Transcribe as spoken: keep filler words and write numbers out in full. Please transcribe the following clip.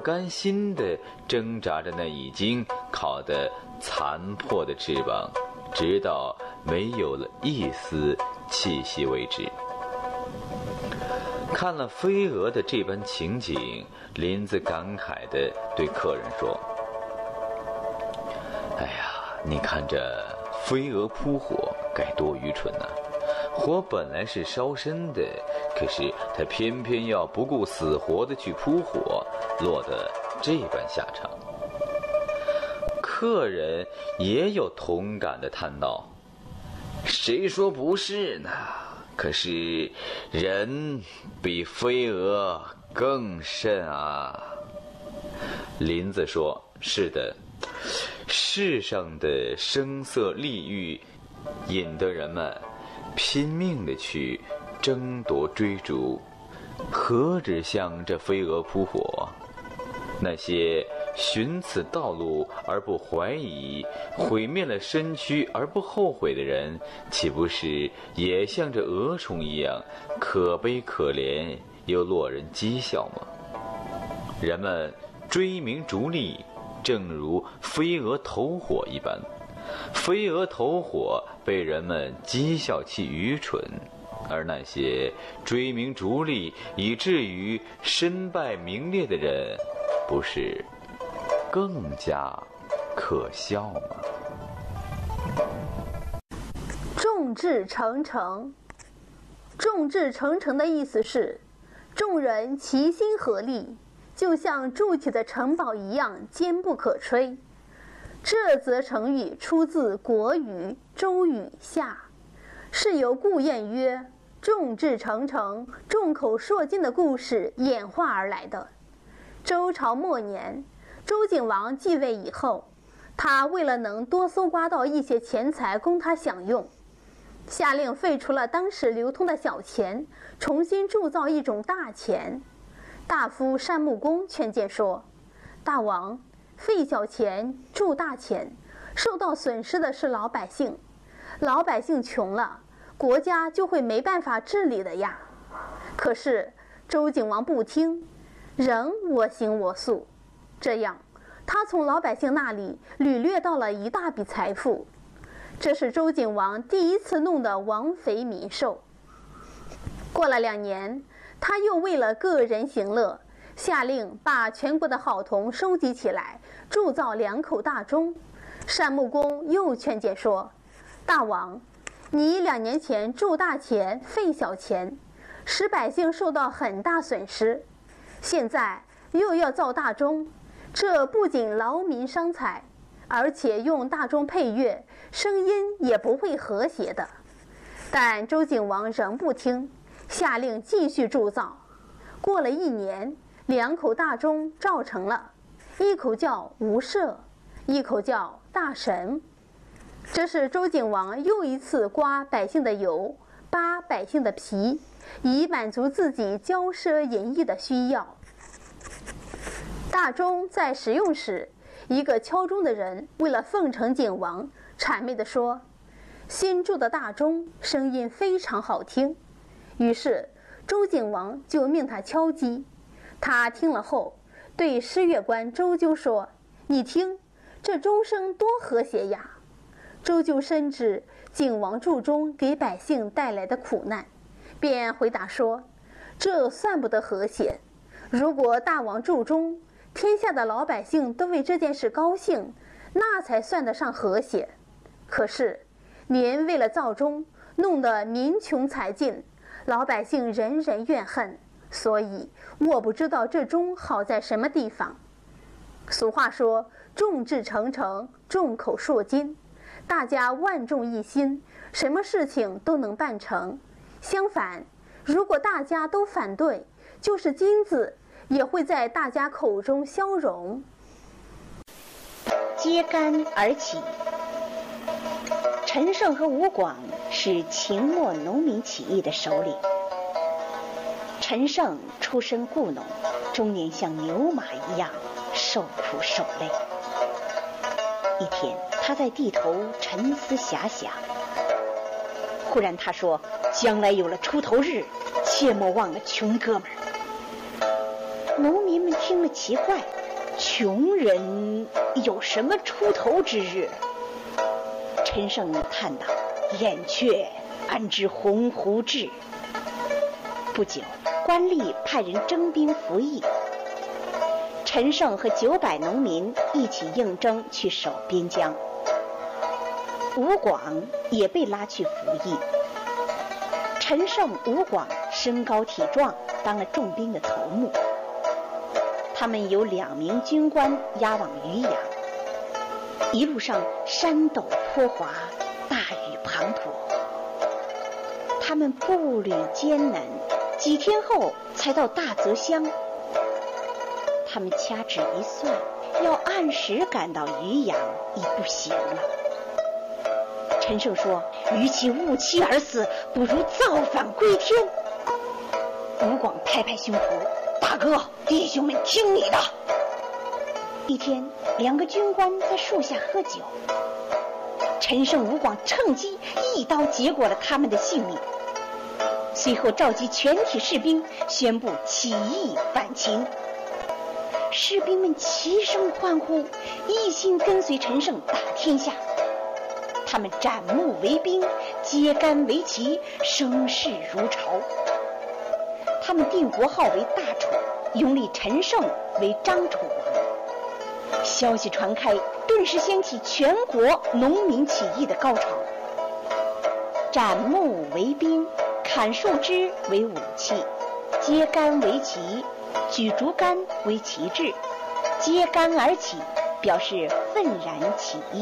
甘心地挣扎着那已经烤得残破的翅膀，直到没有了一丝气息为止。看了飞蛾的这般情景，林子感慨地对客人说：哎呀，你看这飞蛾扑火该多愚蠢啊！火本来是烧身的，可是他偏偏要不顾死活的去扑火，落得这般下场。客人也有同感的叹道：谁说不是呢？可是人比飞蛾更甚啊。林子说：是的，世上的声色利欲引得人们拼命地去争夺追逐，何止像这飞蛾扑火？那些寻此道路而不怀疑，毁灭了身躯而不后悔的人，岂不是也像这蛾虫一样可悲可怜又落人讥笑吗？人们追名逐利，正如飞蛾投火一般，飞蛾投火被人们讥笑其愚蠢，而那些追名逐利以至于身败名裂的人，不是更加可笑吗？ 众志成城。众志成城的意思是，众人齐心合力，就像筑起的城堡一样坚不可摧。这则成语出自国语、周语下，是由顾晏曰众志成城，众口铄金的故事演化而来的。周朝末年，周景王继位以后，他为了能多搜刮到一些钱财供他享用，下令废除了当时流通的小钱，重新铸造一种大钱。大夫单穆公劝谏说：大王，废小钱铸大钱，受到损失的是老百姓，老百姓穷了，国家就会没办法治理的呀。可是周景王不听，仍我行我素，这样他从老百姓那里掳掠到了一大笔财富，这是周景王第一次弄得王肥民瘦。过了两年，他又为了个人行乐，下令把全国的好铜收集起来，铸造两口大钟。单穆公又劝谏说：大王，你两年前铸大钱废小钱，使百姓受到很大损失，现在又要造大钟，这不仅劳民伤财，而且用大钟配乐，声音也不会和谐的。但周景王仍不听，下令继续铸造。过了一年，两口大钟造成了，一口叫无赦，一口叫大神。这是周景王又一次刮百姓的油，扒百姓的皮，以满足自己骄奢淫逸的需要。大钟在使用时，一个敲钟的人为了奉承景王，谄媚地说：新铸的大钟声音非常好听。于是周景王就命他敲击。他听了后，对诗乐官周究说：你听，这钟声多和谐呀！周究深知景王铸钟给百姓带来的苦难，便回答说：这算不得和谐。如果大王铸钟，天下的老百姓都为这件事高兴，那才算得上和谐。可是您为了造钟，弄得民穷财尽，老百姓人人怨恨，所以我不知道这钟好在什么地方。俗话说：众志成城，众口铄金，大家万众一心，什么事情都能办成。相反，如果大家都反对，就是金子也会在大家口中消融。 揭竿而起。陈胜和吴广是秦末农民起义的首领。陈胜出身雇农，终年像牛马一样受苦受累。一天，他在地头沉思遐想，忽然他说：将来有了出头日，切莫忘了穷哥们儿。农民们听了奇怪，穷人有什么出头之日？陈胜叹道：“燕雀安知鸿鹄志？”不久，官吏派人征兵服役，陈胜和九百农民一起应征去守边疆。吴广也被拉去服役。陈胜、吴广身高体壮，当了重兵的头目。他们有两名军官押往渔阳。一路上山陡坡滑，大雨滂沱，他们步履艰难，几天后才到大泽乡。他们掐指一算，要按时赶到渔阳已不行了。陈胜说：“与其误期而死，不如造反归天。”吴广拍拍胸脯：“大哥，弟兄们听你的。”一天，两个军官在树下喝酒，陈胜、吴广趁机一刀结果了他们的性命。随后召集全体士兵，宣布起义反秦。士兵们齐声欢呼，一心跟随陈胜打天下。他们斩木为兵，揭竿为旗，声势如潮。他们定国号为大楚，拥立陈胜为张楚王。消息传开，顿时掀起全国农民起义的高潮。斩木为兵，砍树枝为武器，揭竿为旗，举竹竿为旗帜，揭竿而起，表示愤然起义。